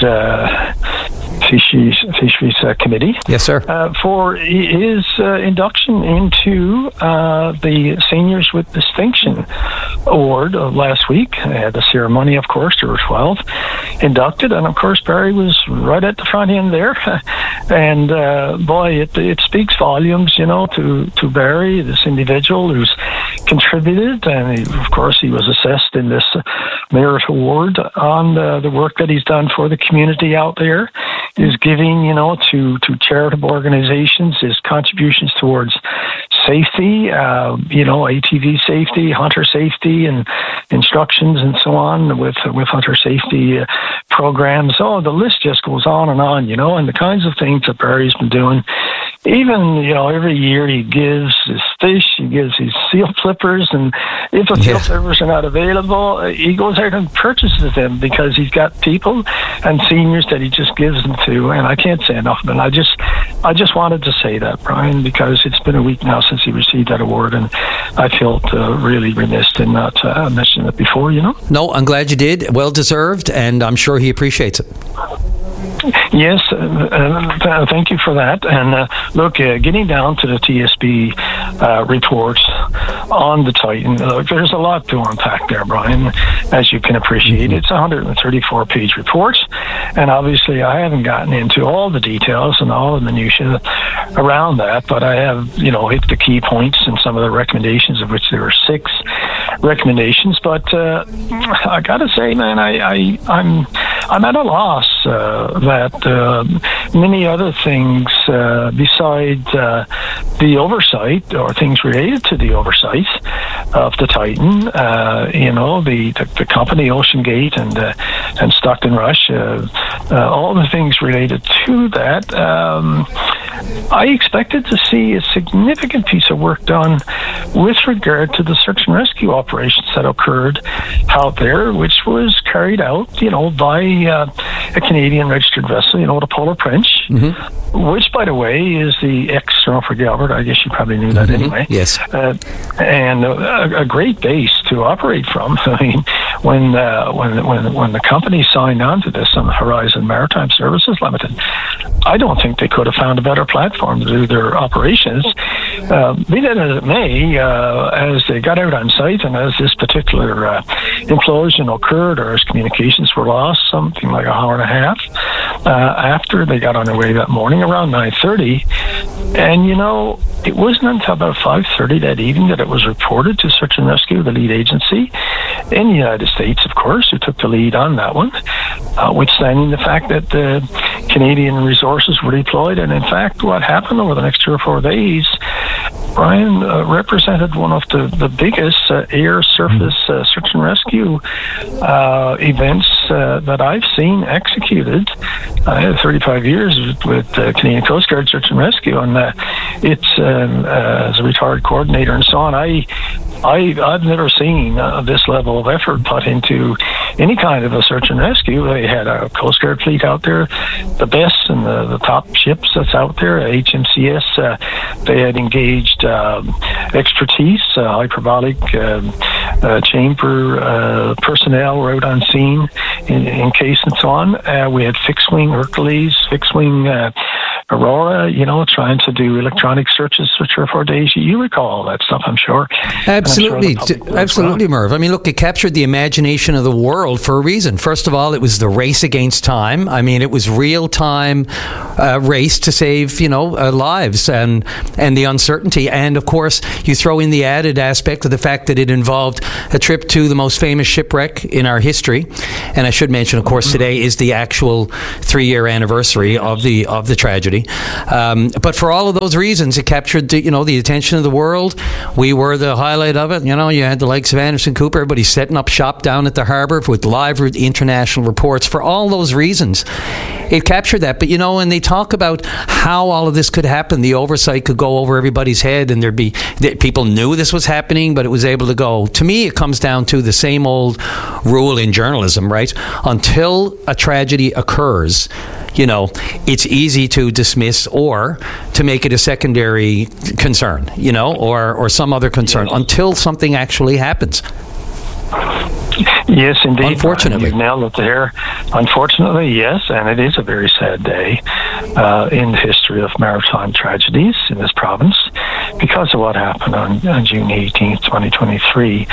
fisheries committee. Yes, sir. For his induction into the Seniors with Distinction Award last week. I had the ceremony, of course. There were 12 inducted, and of course Barry was right at the front end there. And boy, it speaks volumes, to Barry, this individual who's contributed, and of course he was assessed in this merit award on the work that he's done for the community out there. His giving, to charitable organizations, his contributions towards safety, ATV safety, hunter safety, and instructions and so on with hunter safety programs. Oh, the list just goes on, and the kinds of things that Barry's been doing. Even, every year he gives his fish, he gives his seal flippers, and if the seal flippers are not available, he goes out and purchases them because he's got people and seniors that he just gives them to, and I can't say enough of it. I just wanted to say that, Brian, because it's been a week now since he received that award, and I felt really remiss in not mentioning it before, No, I'm glad you did. Well deserved, and I'm sure he appreciates it. Yes, thank you for that. And look, getting down to the TSB reports on the Titan, there's a lot to unpack there, Brian, as you can appreciate. It's a 134-page report, and obviously I haven't gotten into all the details and all the minutiae around that, but I have, hit the key points and some of the recommendations, of which there are 6 recommendations. But I got to say, man, I'm at a loss that many other things besides the oversight or things related to the oversight of the Titan, the company OceanGate and Stockton Rush, all the things related to that. I expected to see a significant piece of work done with regard to the search and rescue operations that occurred out there, which was carried out, by a Canadian registered vessel, the Polar Prince, which, by the way, is the ex-Sternford Gilbert. I guess you probably knew that anyway. Yes. And a great base to operate from. I mean, when the company signed on to this on Horizon Maritime Services Limited, I don't think they could have found a better platform to do their operations. Be that as it may, as they got out on site and as this particular implosion occurred, or as communications were lost, something like an hour and a half after they got on their way that morning, around 9:30, And, it wasn't until about 5:30 that evening that it was reported to Search and Rescue, the lead agency in the United States, of course, who took the lead on that one, notwithstanding the fact that the Canadian resources were deployed. And in fact, what happened over the next 2 or 4 days, Brian, represented one of the biggest air-surface search and rescue events that I've seen executed. I had 35 years with Canadian Coast Guard Search and Rescue, and it's as a retired coordinator and so on. I've never seen this level of effort put into any kind of a search and rescue. They had a Coast Guard fleet out there, the best and the top ships that's out there, HMCS. They had engaged expertise, hyperbolic chamber personnel were out on scene in case and so on. We had fixed-wing Hercules, fixed-wing Aurora, trying to do electronic searches for 3 or 4 days. You recall all that stuff, I'm sure. Absolutely. Absolutely, Merv. I mean, look, it captured the imagination of the world for a reason. First of all, it was the race against time. I mean, it was real-time race to save, lives and the uncertainty. And, of course, you throw in the added aspect of the fact that it involved a trip to the most famous shipwreck in our history. And I should mention, of course, today is the actual 3-year anniversary of the tragedy. But for all of those reasons, it captured the attention of the world. We were the highlight of it. You had the likes of Anderson Cooper, everybody setting up shop down at the harbour with live international reports. For all those reasons, it captured that. But when they talk about how all of this could happen, the oversight could go over everybody's head, and people knew this was happening, but it was able to go. To me, it comes down to the same old rule in journalism, right? Until a tragedy occurs, it's easy to dismiss or to make it a secondary concern, or some other concern until something actually happens. Yes, indeed. Unfortunately. You've nailed it there. Unfortunately, yes, and it is a very sad day in the history of maritime tragedies in this province because of what happened on June 18th, 2023.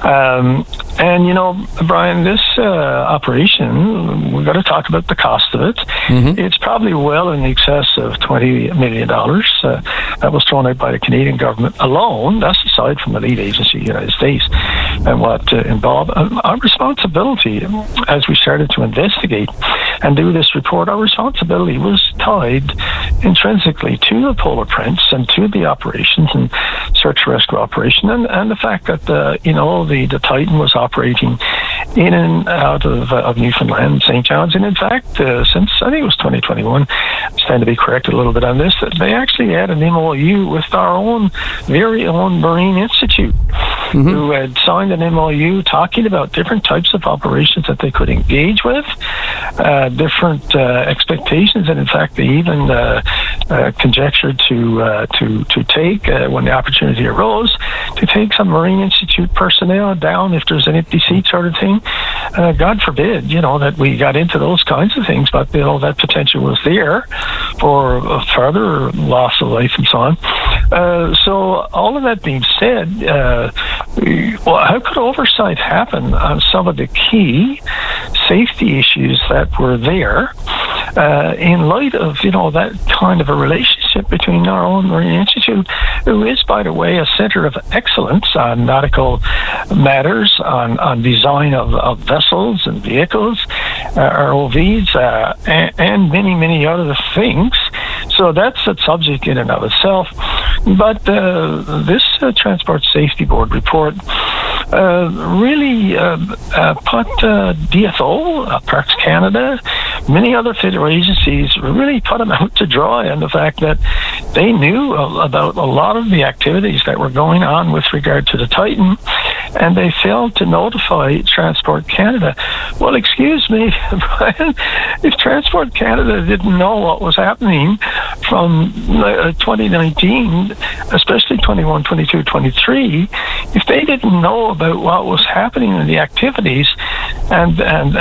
And, Brian, this operation, we've got to talk about the cost of it. Mm-hmm. It's probably well in excess of $20 million that was thrown out by the Canadian government alone. That's aside from the lead agency, United States, and what involved. Our responsibility, as we started to investigate and do this report, our responsibility was tied intrinsically to the polar prints and to the operations and search and rescue operation, and the fact that the Titan was operating in and out of Newfoundland and St. John's, and in fact, since I think it was 2021, I stand to be corrected a little bit on this, that they actually had an MOU with our very own Marine Institute, mm-hmm. who had signed an MOU talking about different types of operations that they could engage with, different expectations, and in fact, they even conjectured to take, when the opportunity arose, to take some Marine Institute personnel down if there's an empty seat sort of thing. God forbid, that we got into those kinds of things, but that potential was there for further loss of life and so on. So all of that being said, how could oversight happen on some of the key safety issues that were there in light of that kind of a relationship between our own Marine Institute, who is, by the way, a center of excellence on nautical matters, on design of vessels and vehicles, ROVs, and many, many other things. So that's a subject in and of itself. But this Transport Safety Board report really put DFO, Parks Canada, many other federal agencies really put them out to dry on the fact that they knew about a lot of the activities that were going on with regard to the Titan, and they failed to notify Transport Canada. Well, excuse me, Brian, if Transport Canada didn't know what was happening from 2019, especially 21, 22, 23, if they didn't know about what was happening in the activities, and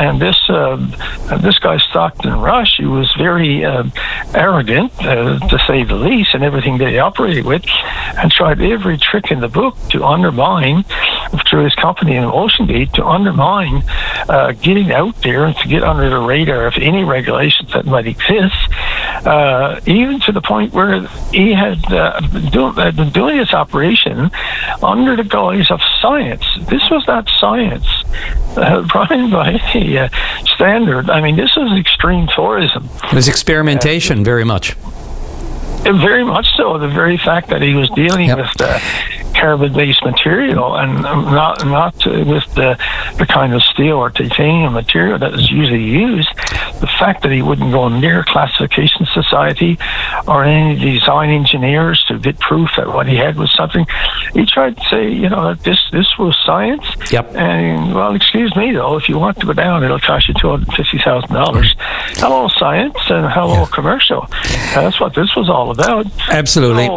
this guy Stockton Rush, who was very arrogant, to say the least, in everything that he operated with, and tried every trick in the book to undermine, through his company in OceanGate, to undermine getting out there and to get under the radar of any regulations that might exist. even to the point where he had been doing this operation under the guise of science. This was not science. Brian, by any standard, I mean, this was extreme tourism. It was experimentation, very much. Very much so. The very fact that he was dealing with carbon-based material and not with the kind of steel or titanium material that is usually used. The fact that he wouldn't go near Classification Society or any design engineers to get proof that what he had was something. He tried to say, that this was science. Yep. And, well, excuse me, though, if you want to go down, it'll cost you $250,000. Hello, science, and hello, commercial. That's what this was all about. Absolutely.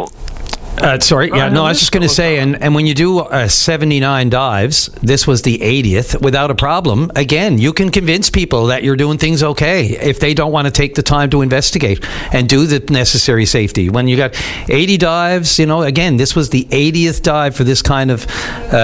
I was just going to say, and when you do 79 dives, this was the 80th without a problem. Again, you can convince people that you're doing things okay if they don't want to take the time to investigate and do the necessary safety. When you got 80 dives, again, this was the 80th dive for this kind of,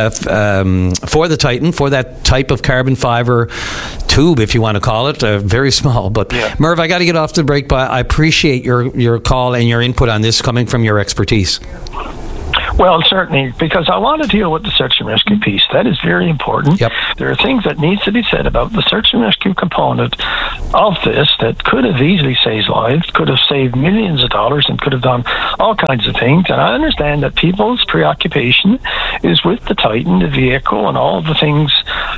for the Titan, for that type of carbon fiber tube, if you want to call it, very small. But Merv, I got to get off the break, but I appreciate your call and your input on this coming from your expertise. Well, certainly, because I want to deal with the search and rescue piece. That is very important. Yep. There are things that needs to be said about the search and rescue component of this that could have easily saved lives, could have saved millions of dollars, and could have done all kinds of things. And I understand that people's preoccupation is with the Titan, the vehicle, and all the things,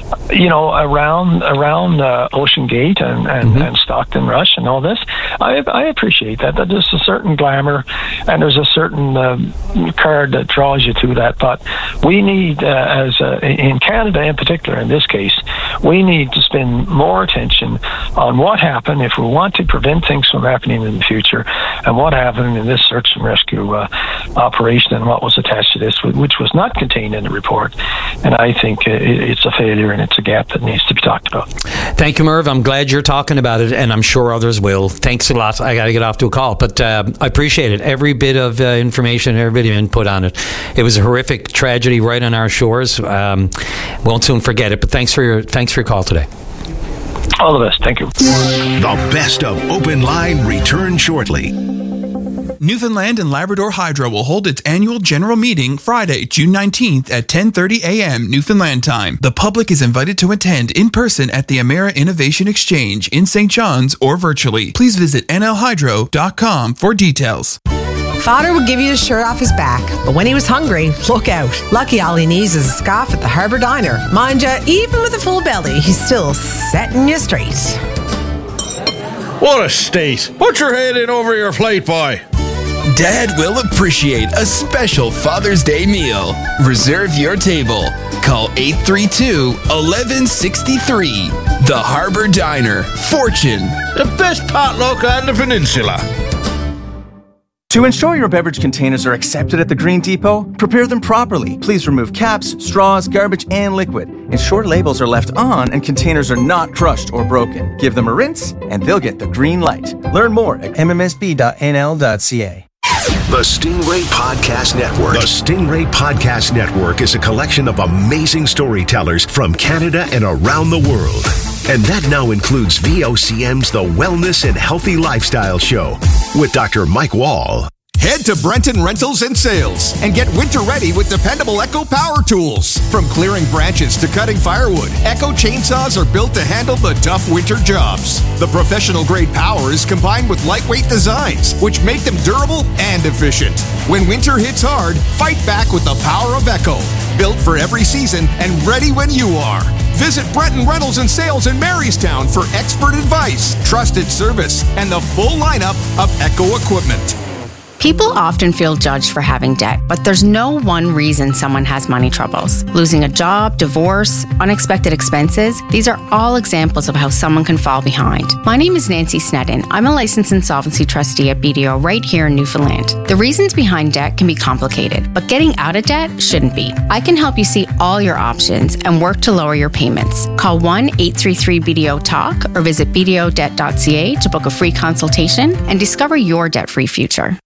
around Ocean Gate and Stockton Rush and all this. I appreciate that. That there's a certain glamour and there's a certain card that draws you to that. But we need, in Canada in particular, in this case, we need to spend more attention on what happened if we want to prevent things from happening in the future, and what happened in this search and rescue operation and what was attached to this, which was not contained in the report. And I think it's a failure and it's a gap that needs to be talked about. Thank you, Merv. I'm glad you're talking about it, and I'm sure others will. Thanks a lot. I got to get off to a call, but I appreciate it. Every bit of information, every bit of input on it. It was a horrific tragedy right on our shores. Won't soon forget it, but thanks for your call today. All the best. Thank you. The best of Open Line returns shortly. Newfoundland and Labrador Hydro will hold its annual general meeting Friday, June 19th at 10:30 a.m. Newfoundland time. The public is invited to attend in person at the Amera Innovation Exchange in St. John's or virtually. Please visit nlhydro.com for details. Father would give you his shirt off his back, but when he was hungry, look out. Lucky all he needs is a scarf at the Harbour Diner. Mind ya, even with a full belly, he's still setting you straight. What a state. Put your head in over your plate, boy. Dad will appreciate a special Father's Day meal. Reserve your table. Call 832-1163. The Harbour Diner. Fortune. The best potluck on the peninsula. To ensure your beverage containers are accepted at the Green Depot, prepare them properly. Please remove caps, straws, garbage, and liquid. Ensure labels are left on and containers are not crushed or broken. Give them a rinse, and they'll get the green light. Learn more at mmsb.nl.ca. The Stingray Podcast Network. The Stingray Podcast Network is a collection of amazing storytellers from Canada and around the world. And that now includes VOCM's The Wellness and Healthy Lifestyle Show with Dr. Mike Wall. Head to Brenton Rentals and Sales and get winter ready with dependable Echo power tools. From clearing branches to cutting firewood, Echo chainsaws are built to handle the tough winter jobs. The professional grade power is combined with lightweight designs, which make them durable and efficient. When winter hits hard, fight back with the power of Echo. Built for every season and ready when you are. Visit Brenton Rentals and Sales in Marystown for expert advice, trusted service, and the full lineup of Echo equipment. People often feel judged for having debt, but there's no one reason someone has money troubles. Losing a job, divorce, unexpected expenses, these are all examples of how someone can fall behind. My name is Nancy Snedden. I'm a licensed insolvency trustee at BDO right here in Newfoundland. The reasons behind debt can be complicated, but getting out of debt shouldn't be. I can help you see all your options and work to lower your payments. Call 1-833-BDO-TALK or visit bdodebt.ca to book a free consultation and discover your debt-free future.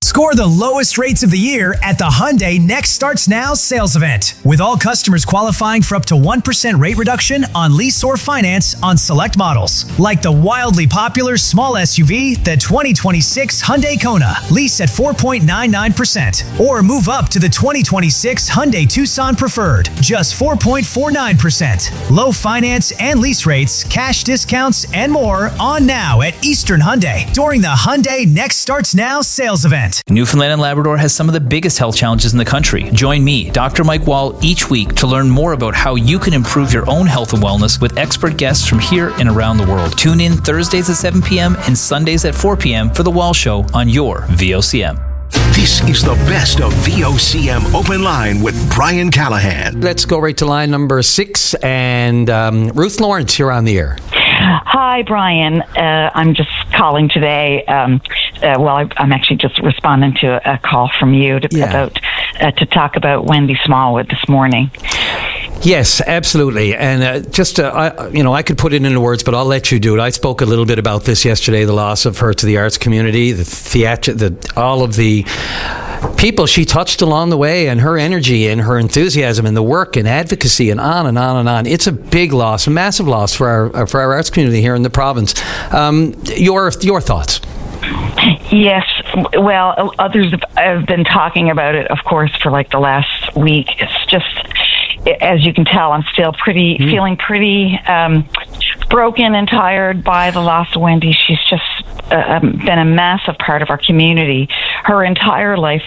Score the lowest rates of the year at the Hyundai Next Starts Now sales event. With all customers qualifying for up to 1% rate reduction on lease or finance on select models. Like the wildly popular small SUV, the 2026 Hyundai Kona. Lease at 4.99%. Or move up to the 2026 Hyundai Tucson Preferred. Just 4.49%. Low finance and lease rates, cash discounts, and more on now at Eastern Hyundai during the Hyundai Next Starts Now sales event. Newfoundland and Labrador has some of the biggest health challenges in the country. Join me, Dr. Mike Wall, each week to learn more about how you can improve your own health and wellness with expert guests from here and around the world. Tune in Thursdays at 7 p.m. and Sundays at 4 p.m. for The Wall Show on your VOCM. This is the best of VOCM Open Line with Brian Callahan. Let's go right to line number 6. And Ruth Lawrence, you're on the air. Hi, Brian. I'm just calling today. I'm actually just responding to a call from you to talk about Wendy Smallwood this morning. Yes, absolutely. And I could put it into words, but I'll let you do it. I spoke a little bit about this yesterday, the loss of her to the arts community, all of the people she touched along the way, and her energy and her enthusiasm and the work and advocacy and on and on and on. It's a big loss, a massive loss for our arts community here in the province. Your thoughts? Yes, well, others have been talking about it, of course, for like the last week. It's just, as you can tell, I'm still feeling pretty broken and tired by the loss of Wendy. She's just been a massive part of our community. Her entire life